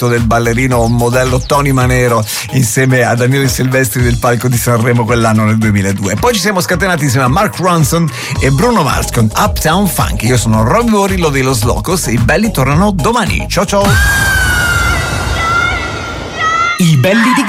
l'effetto del ballerino modello Tony Manero insieme a Daniele Silvestri del palco di Sanremo quell'anno nel 2002. Poi ci siamo scatenati insieme a Mark Ronson e Bruno Mars con Uptown Funk. Io sono Roby Morillo dei Los Locos e i belli tornano domani. Ciao ciao. I belli di